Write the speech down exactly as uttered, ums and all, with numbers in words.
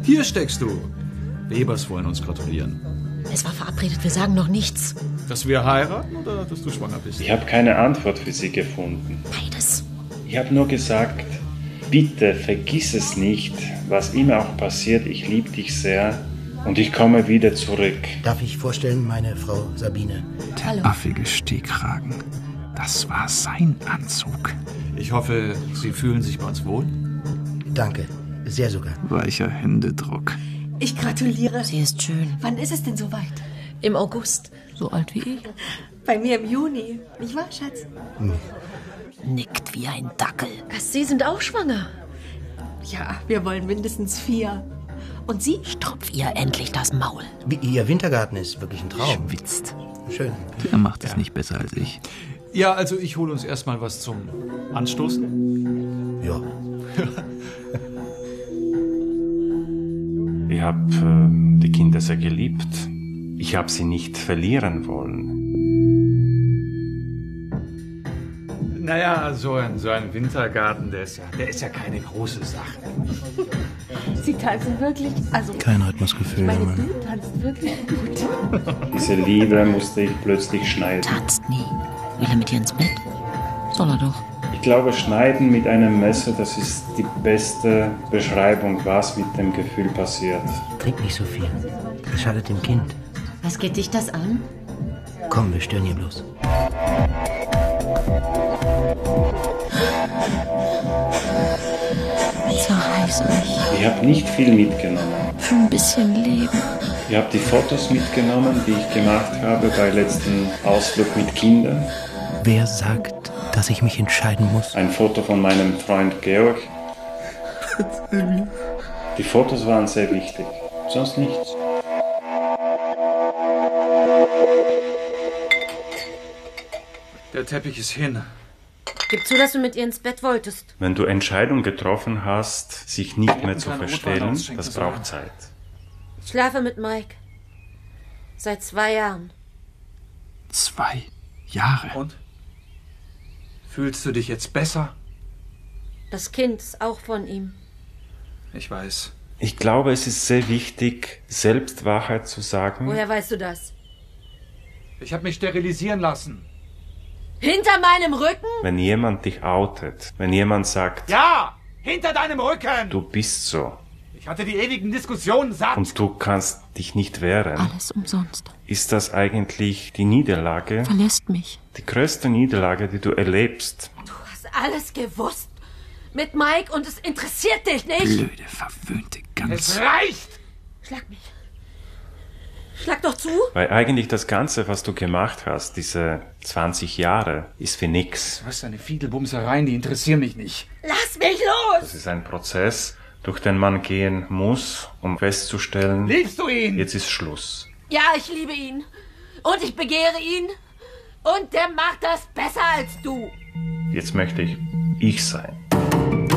Hier steckst du. Webers wollen uns gratulieren. Es war verabredet, wir sagen noch nichts. Dass wir heiraten oder dass du schwanger bist? Ich habe keine Antwort für sie gefunden. Beides. Ich habe nur gesagt, bitte vergiss es nicht, was immer auch passiert, ich liebe dich sehr und ich komme wieder zurück. Darf ich vorstellen, meine Frau Sabine? Der Hallo. affige Stehkragen. Das war sein Anzug. Ich hoffe, Sie fühlen sich bei uns wohl. Danke, sehr sogar. Weicher Händedruck. Ich gratuliere. Sie ist schön. Wann ist es denn soweit? Im August. So alt wie ich. Bei mir im Juni. Nicht wahr, Schatz? Nickt wie ein Dackel. Sie sind auch schwanger. Ja, wir wollen mindestens vier. Und Sie? Stropf ihr endlich das Maul. Wie, Ihr Wintergarten ist wirklich ein Traum. Schwitzt. Schön. Der macht es nicht besser als ich. Ja, also ich hole uns erstmal was zum Anstoßen. Ja. Ich habe äh, die Kinder sehr geliebt. Ich habe sie nicht verlieren wollen. Naja, so ein, so ein Wintergarten, der ist, ja, der ist ja keine große Sache. Sie tanzen wirklich, also Kein Rhythmusgefühl, meine Mann. Du tanzt wirklich gut. Diese Liebe musste ich plötzlich schneiden. Tanzt nie. Will er mit ihr ins Bett? Soll er doch. Ich glaube, schneiden mit einem Messer, das ist die beste Beschreibung, was mit dem Gefühl passiert. Trink nicht so viel. Das schadet dem Kind. Was geht dich das an? Komm, wir stören hier bloß. Zerreiß mich. Ich habe nicht viel mitgenommen. Für ein bisschen Leben. Ich habe die Fotos mitgenommen, die ich gemacht habe beim letzten Ausflug mit Kindern. Wer sagt, dass ich mich entscheiden muss? Ein Foto von meinem Freund Georg. Die Fotos waren sehr wichtig. Sonst nichts. Der Teppich ist hin. Gib zu, dass du mit ihr ins Bett wolltest. Wenn du Entscheidung getroffen hast, sich nicht mehr zu kleiner verstellen, Rotwein ausschenken das sollen. braucht Zeit. Ich schlafe mit Mike. Seit zwei Jahren. Zwei Jahre. Und? Fühlst du dich jetzt besser? Das Kind ist auch von ihm. Ich weiß. Ich glaube, es ist sehr wichtig, selbst Wahrheit zu sagen. Woher weißt du das? Ich habe mich sterilisieren lassen. Hinter meinem Rücken? Wenn jemand dich outet, wenn jemand sagt, Ja! Hinter deinem Rücken! du bist so Ich hatte die ewigen Diskussionen satt. und du kannst dich nicht wehren, Alles umsonst. ist das eigentlich die Niederlage, Verlässt mich. die größte Niederlage, die du erlebst. Du hast alles gewusst. Mit Mike und es interessiert dich nicht. Blöde, verwöhnte Gans. Es reicht! Schlag mich. Schlag doch zu. Weil eigentlich das Ganze, was du gemacht hast, diese zwanzig Jahre, ist für nix. Was, deine Fiedelbumsereien, die interessieren mich nicht. Lass mich los. Das ist ein Prozess, durch den man gehen muss, um festzustellen, Liebst du ihn? jetzt ist Schluss. Ja, ich liebe ihn. Und ich begehre ihn. Und der macht das besser als du. Jetzt möchte ich ich sein.